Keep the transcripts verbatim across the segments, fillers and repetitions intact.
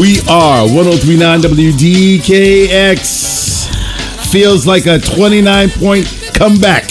We are one oh three point nine W D K X. Feels like a twenty-nine point comeback.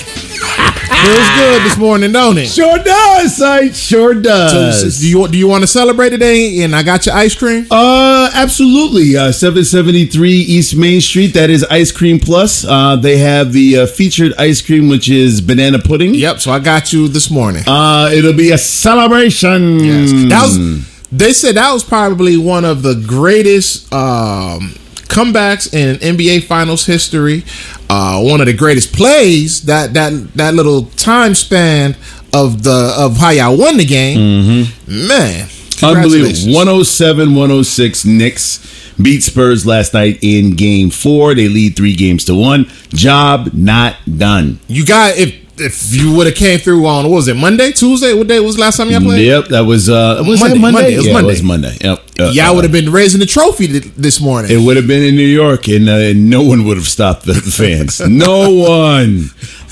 Feels good this morning, don't it? Sure does, Sight. Sure does. So, do you do you want to celebrate today? And I got your ice cream. Uh, absolutely. Uh, seven seventy-three East Main Street. That is Ice Cream Plus. Uh, they have the uh, featured ice cream, which is banana pudding. Yep. So I got you this morning. Uh, it'll be a celebration. Yes. That was. They said that was probably one of the greatest um, comebacks in N B A Finals history. Uh, one of the greatest plays. That that that little time span of the of how y'all won the game. Mm-hmm. Man, unbelievable. one oh seven one oh six Knicks beat Spurs last night in game four. They lead three games to one. Job not done. You got if. If you would have came through on, what was it, Monday, Tuesday? What day was the last time y'all played? Yep, that was uh, was Monday. Monday. Monday. It was yeah, Monday. It was Monday. Yep. Uh, y'all would have been raising the trophy th- this morning. It would have been in New York, and uh, no one would have stopped the fans. No one.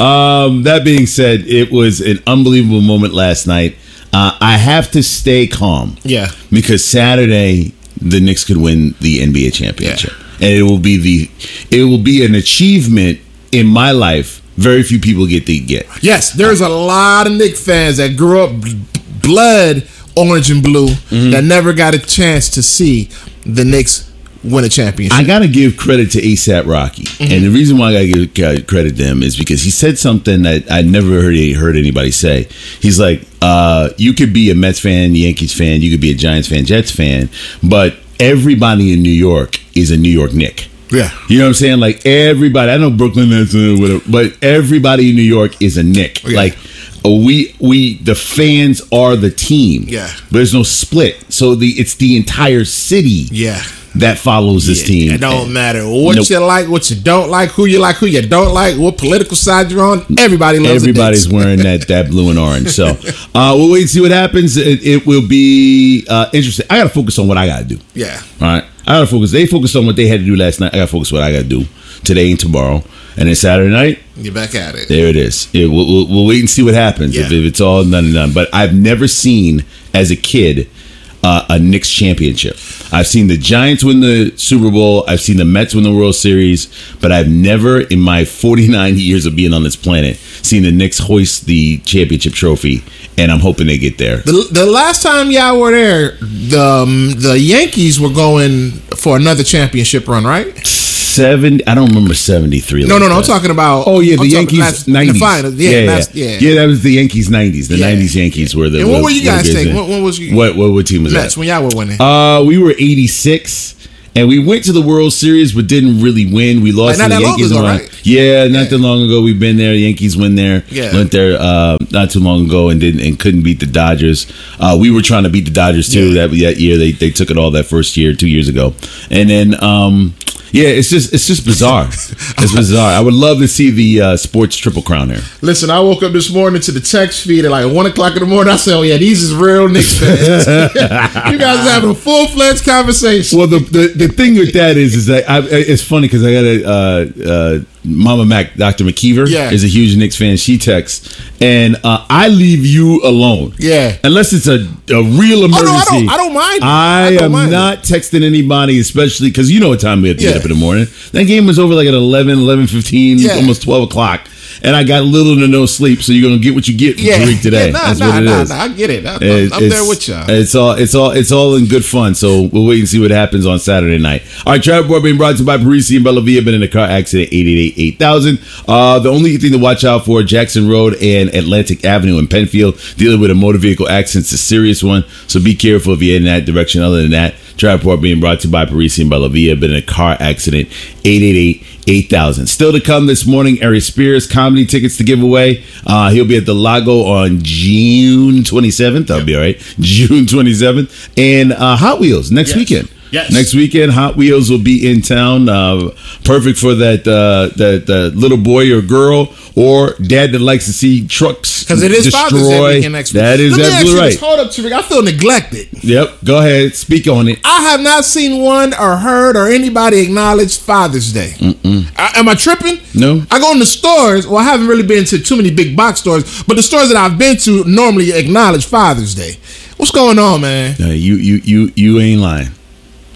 Um, that being said, it was an unbelievable moment last night. Uh, I have to stay calm. Yeah. Because Saturday the Knicks could win the N B A championship, yeah. and it will be the it will be an achievement in my life. Very few people get to get. Yes, there's a lot of Knicks fans that grew up b- blood orange and blue mm-hmm. that never got a chance to see the Knicks win a championship. I got to give credit to ASAP Rocky. Mm-hmm. And the reason why I got to give credit to him is because he said something that I never heard, heard anybody say. He's like, uh, you could be a Mets fan, Yankees fan, you could be a Giants fan, Jets fan, but everybody in New York is a New York Knick. Yeah. You know what I'm saying? Like everybody, I know Brooklyn, that's uh, whatever, but everybody in New York is a Knick. Yeah. Like we, we, the fans are the team. Yeah. But there's no split. So the it's the entire city. Yeah. That follows this yeah, team. It don't and, matter what nope. you like, what you don't like, who you like, who you don't like, what political side you're on. Everybody loves Everybody's wearing that that blue and orange. So uh, we'll wait and see what happens. It, it will be uh, interesting. I got to focus on what I got to do. Yeah. All right. I got to focus. They focused on what they had to do last night. I got to focus on what I got to do today and tomorrow. And then Saturday night, get back at it. There it is. It, we'll, we'll, we'll wait and see what happens. Yeah. If, if it's all none and none. But I've never seen, as a kid, uh, a Knicks championship. I've seen the Giants win the Super Bowl. I've seen the Mets win the World Series. But I've never, in my forty-nine years of being on this planet, seen the Knicks hoist the championship trophy. And I'm hoping they get there. The, the last time y'all were there, the um, the Yankees were going for another championship run, right? Seven. I don't remember seventy-three. No, like no, no. that. I'm talking about. Oh yeah, the I'm Yankees nineties. The finals. Yeah, yeah, last, yeah, yeah. yeah. That was the Yankees nineties. The yeah. nineties Yankees were the. And what were, were you guys taking? What, what was you? What, what what team was Mets, that? When y'all were winning. Uh, we were eighty-six. And we went to the World Series, but didn't really win. We lost like to the Yankees. Ago, right? Yeah, not yeah. that long ago. We've been there. The Yankees went there. Yeah. Went there uh, not too long ago and didn't and couldn't beat the Dodgers. Uh, we were trying to beat the Dodgers too yeah. that that year. They they took it all that first year, two years ago. And then um, yeah, it's just it's just bizarre. It's bizarre. I would love to see the uh, sports triple crown there. Listen, I woke up this morning to the text feed at like one o'clock in the morning. I said, "Oh yeah, these is real Knicks fans." You guys are having a full fledged conversation. Well, the, the the thing with that is is that I, it's funny because I got a uh, uh, Mama Mac, Doctor McKeever, yeah. is a huge Knicks fan. She texts, and uh, I leave you alone. Yeah, unless it's a, a real emergency. Oh, no, I don't. I don't mind. I, I don't am mind not it. texting anybody, especially because you know what time we have to yeah. get up in the morning. That game was over like at eleven, eleven fifteen, yeah. almost twelve o'clock. And I got little to no sleep, so you're gonna get what you get from yeah. Tariq today. Yeah, nah, That's nah, what it nah, is. Nah, I get it. I, it I'm there with y'all. It's all, it's all, it's all in good fun. So we'll wait and see what happens on Saturday night. All right, Travel Board being brought to you by Parisi and Bella Villa. Been in a car accident, eight eight eight, eight thousand. Uh, the only thing to watch out for: Jackson Road and Atlantic Avenue in Penfield, dealing with a motor vehicle accident. It's a serious one, so be careful if you're in that direction. Other than that, Travelport being brought to you by Parisi and Bella Villa. Been in a car accident, eight eight eight, eight thousand. Still to come this morning, Ari Spears comedy tickets to give away. Uh, he'll be at the Lago on June twenty-seventh. That'll be all right. June twenty-seventh. And uh, Hot Wheels next yes. weekend. Yes. Next weekend, Hot Wheels will be in town. Uh, perfect for that uh, that that little boy or girl or dad that likes to see trucks because it is destroy. Father's Day weekend next week. That is Let me absolutely ask you right. this. Hold up, Tariq. I feel neglected. Yep. Go ahead. Speak on it. I have not seen one or heard or anybody acknowledge Father's Day. I, am I tripping? No. I go in the stores. Well, I haven't really been to too many big box stores, but the stores that I've been to normally acknowledge Father's Day. What's going on, man? Uh, you you you you ain't lying.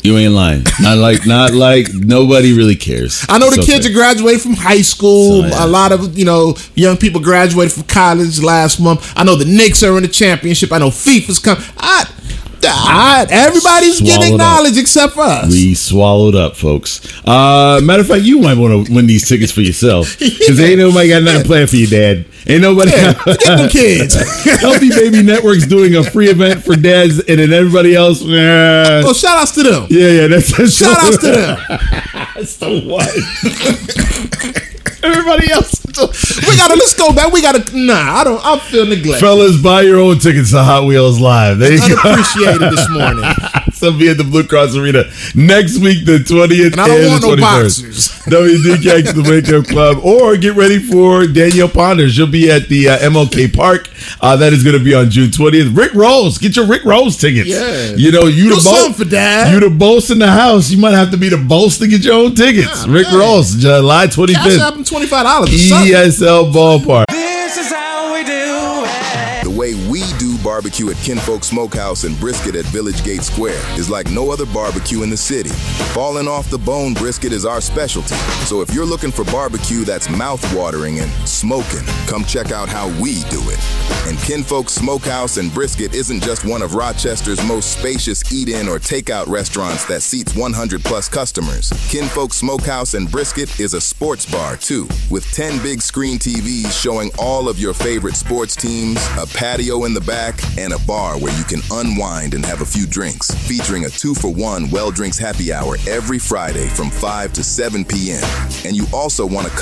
You ain't lying. Not like, not like nobody really cares. I know the It's kids okay. are graduating from high school. So, yeah. A lot of, you know, young people graduated from college last month. I know the Knicks are in the championship. I know FIFA's coming. I, I, everybody's Swallowed getting up. knowledge except for us. We swallowed up, folks. Uh, matter of fact, you might want to win these tickets for yourself because ain't nobody got nothing planned for you, Dad. Ain't nobody. Yeah, get them kids. Healthy Baby Network's doing a free event for dads, and then everybody else. Eh. Oh, shout outs to them. Yeah, yeah, that's a Shout outs to them. That's the one. Everybody else. We gotta let's go back. We gotta nah. I don't. I feel neglected. Fellas, buy your own tickets to Hot Wheels Live. There you go. Unappreciated this morning. So be at the Blue Cross Arena next week, the twentieth and, And I don't want the no twenty-first. boxers. W D K X, the Wake Up Club, or get ready for Danielle Ponders. She'll be at the uh, M L K Park. Uh, that is going to be on June twentieth. Rick Rose, get your Rick Rose tickets. Yeah. You know, you Do the something boss for Dad. You the boss in the house. You might have to be the boss to get your own tickets. Yeah, Rick man. Rose, July Cash twenty-fifth. out them twenty-five dollars. E S L Ballpark. This is how we do it. The way we do barbecue at Kinfolk Smokehouse and brisket at Village Gate Square is like no other barbecue in the city. Falling off the bone brisket is our specialty. So if you're looking for barbecue that's mouth-watering and smoking, come check out how we do it. And Kinfolk Smokehouse and Brisket isn't just one of Rochester's most spacious eat-in or takeout restaurants that seats one hundred plus customers. Kinfolk Smokehouse and Brisket is a sports bar too, with ten big screen T Vs showing all of your favorite sports teams, a patio in the back, and a bar where you can unwind and have a few drinks, featuring a two-for-one Well Drinks happy hour every Friday from five to seven p.m. And you also want to